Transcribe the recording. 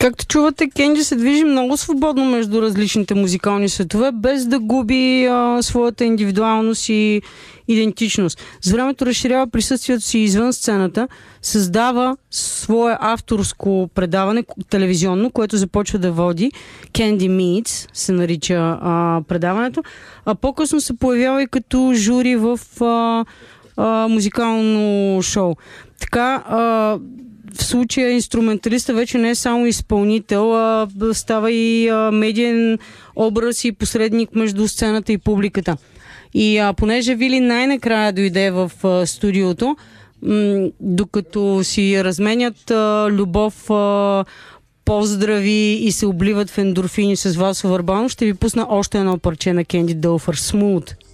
Както чувате, Кенджи се движи много свободно между различните музикални светове, без да губи своята индивидуалност и идентичност. С времето разширява присъствието си извън сцената, създава свое авторско предаване, телевизионно, което започва да води. Candy Meets се нарича предаването. А по-късно се появява и като жури в музикално шоу. Така, в случая инструменталиста вече не е само изпълнител, а става и медиен образ и посредник между сцената и публиката. И понеже Вили най-накрая дойде в студиото, докато си разменят любов, поздрави и се обливат в ендорфини с Васо Върбанов, ще ви пусна още едно парче на Candy Dulfer, Smooth.